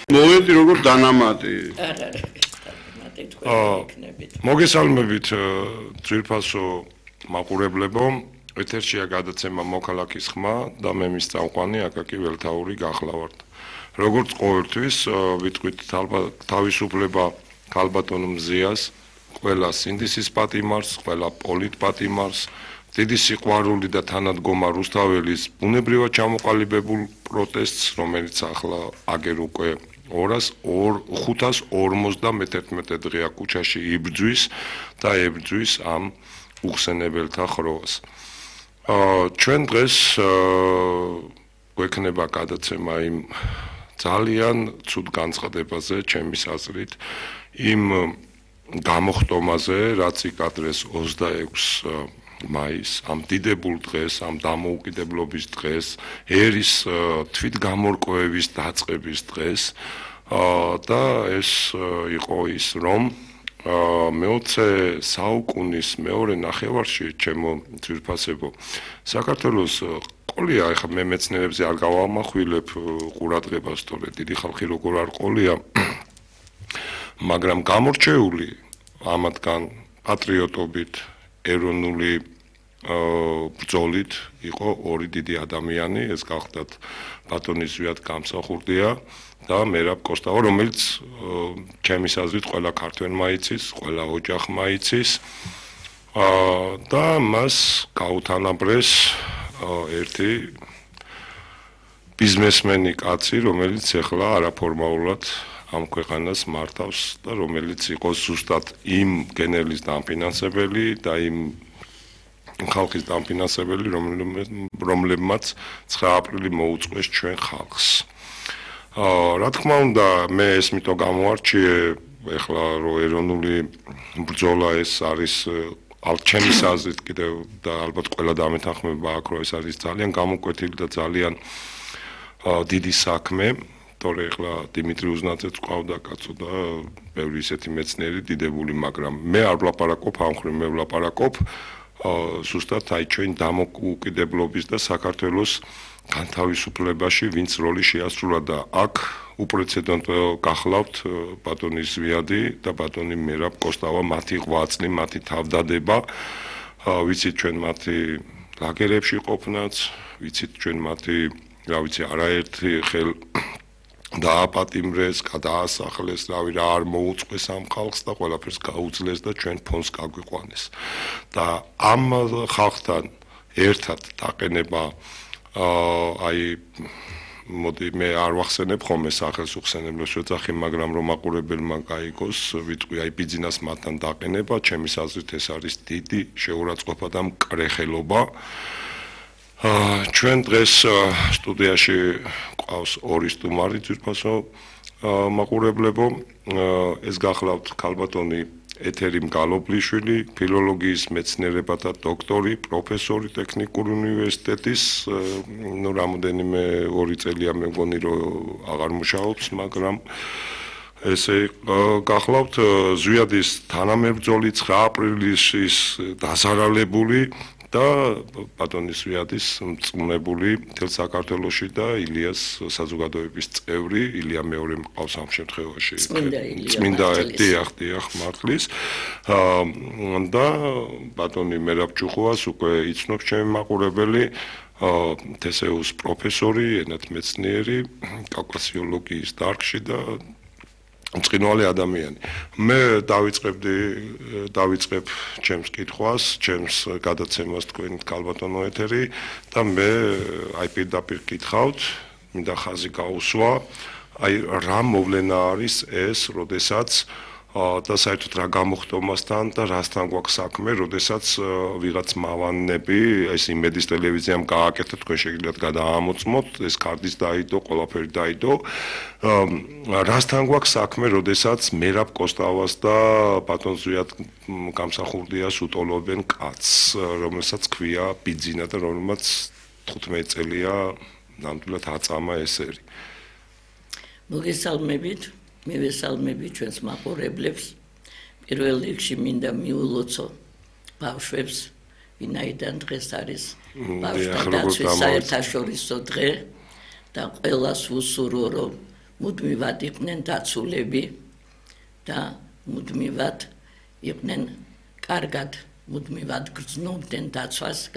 მოვედი როგორ დანამატი. არა, დანამატი თქვენ იქნებით. მოგესალმებით ძვირფასო მაყურებლებო, ეთერშია გადაცემა მოქალაქის ხმა და მე მის წამყვანი აკაკი ველთაური გახლავართ. როგორც ყოველთვის ვიტყვით თავისუფლება ქალბატონ მზიას, ყველა სინდისის პატიმარს, ყველა პოლიტ პატიმარს, დიდი სიყვარული და თანადგომა რუსთაველის ბუნებრივად ჩამოყალიბებულ პროტესტს, რომელიც ახლა აგერ უკვე 551 დღეა ქუჩაში იბრძვის და ებრძვის ამ უხსენებელთა ხროვას. ჩვენ დღეს გვექნება გადაცემა იმ ძალიან ცუდ განცხადებაზე, ჩემის აზრით, იმ გამოხტომაზე, რაც იკადრეს 26 მაისს, ამ დიდებულ დღეს, ამ დამოუკიდებლობის დღეს, ერის თვითგამორკვევის დაწყების დღეს და ეს იყო ის, რომ მე-20 საუკუნის მეორე ნახევარში, ჩემო ძვირფასებო, საქართველოს ყოლია, ეხლა მე მეცნიერებზე არ გავამახვილებ ყურადღებას, თორე დიდი ხალხი როგორ არ ყოლია, მაგრამ გამორჩეული ამათგან პატრიოტობით, ეროვნული ბრძოლით იყო ორი დიდი ადამიანი, ეს გახლდათ ბატონი ზვიად გამსახურდია და მერაბ კოსტავა, რომელიც ჩემის აზრით ყველა ქართველმა იცის, ყველა ოჯახმა იცის და მას გაუთანაბრეს ერთი ბიზნესმენი კაცი, რომელიც ახლა არაფორმალურად ამ ქვეყანას მართავს და რომელიც იყო ზუსტად იმ გენერლის დამფინანსებელი და იმ ხალხის დამფინანსებელი, რომლებმაც 9 აპრილი მოუწყვეს ჩვენ ხალხს. რა თქმა უნდა, მე ეს მითო გამოარჩიე, ეხლა რომ ეროვნული ბრძოლა ეს არის ჩემის აზრით კიდევ და ალბათ ყველა დამეთანხმება აქ, რომ ეს არის ძალიან გამოკვეთილი და ძალიან დიდი საქმე. თორე ახლა დიმიტრი უზნაძეც ყავდა კაცო და ბევრი ისეთი მეცნიერი დიდებული, მაგრამ მე არ ვლაპარაკობ ამ ხრივ, მე ვლაპარაკობ ზუსტად აი ჩვენ დამოუკიდებლობის და საქართველოს განთავისუფლებაში ვინც როლი შეასრულა და აქ უპრეცედენტო გახლავთ ბატონი ზვიადი და ბატონი მერაბ კოსტავა, მათი ღვაწლი, მათი თავდადება, ვიცით ჩვენ მათი ლაგერებში ყოფნაც, ვიცით ჩვენ მათი, რა ვიცი, არაერთი ხელ დააპატიმრეს, გადაასახლეს, რავი რა არ მოუწყვეს ამ ხალხს და ყველაფერს გაუძლეს და ჩვენ ფონს გაგვიყვანეს. და ამ ხალხთან ერთად დაყენება აი მოდი მე არ ვახსენებ ხოლმე სახელს უხსენებლებს ვეძახი, მაგრამ რომ მაყურებელმა გაიგოს, ვიტყვი აი ბიძინას მათთან დაყენება, ჩემის აზრით ეს არის დიდი შეურაცხყოფა და მკრეხელობა. ჩვენ დღეს სტუდიაში ყავს ორი სტუმარი ძვირფასო მაყურებლებო, ეს გახლავთ ქალბატონი ეთერი მგალობლიშვილი, ფილოლოგიის მეცნიერებათა დოქტორი, პროფესორი ტექნიკური უნივერსიტეტის, ნუ რამოდენიმე 2 წელია მე მგონი რომ აღარ მუშაობს, მაგრამ ესე გახლავთ ზვიადის თანამებრძოლი 9 აპრილისის დასარალებული და ბატონი ზვიადის მწმუნებული მთელ საქართველოში და ილიას საზოგადოების წევრი, ილია მეორე მყავს ამ შემთხვევაში. წმინდა დიახ მართლის. და ბატონი მერაბ ჯუხუას უკვე იცნობს ჩემი მაყურებელი, თესეუს პროფესორი, ენათმეცნიერი, კავკასიოლოგიის დარგში და მწყინვარი ადამიანი. მე დავიწყებ ჩემს კითხვას, ჩემს გადაცემას თქვენ ქალბატონო ეთერი და მე აი პირდაპირ კითხავთ, მინდა ხაზი გაუსვა, აი რა მოვლენა არის ეს, როდესაც და საერთოდ რა გამოხტომასთან და რასთან გვაქვს საქმე, როდესაც ვიღაც მავანები, ეს იმედის ტელევიზიამ გააკეთა, თქვენ შეგიძლიათ გადაამოწმოთ, ეს კარდის დაიდო, ყველაფერი დაიდო. რასთან გვაქვს საქმე, როდესაც მერაბ კოსტავას და ბატონ ზვიად გამსახურდიას უტოლობენ კაცს, რომელსაც ქვია ბიძინა და რომელმაც 15 წელია ნამდვილად აწამა ესერი. მოგესალმებით. მე ვესალმები ჩვენს მაყურებლებს. პირველ რიგში მინდა მიულოცო ბავშვებს, ვინაიდან დღეს არის ბავშვთა დაცვის საერთაშორისო დღე და ყველას ვუსურვო, რომ მუდმივად იყვნენ დაცულები და მუდმივად იყვნენ კარგად მუდმივად გრძნობდნენ დაცვას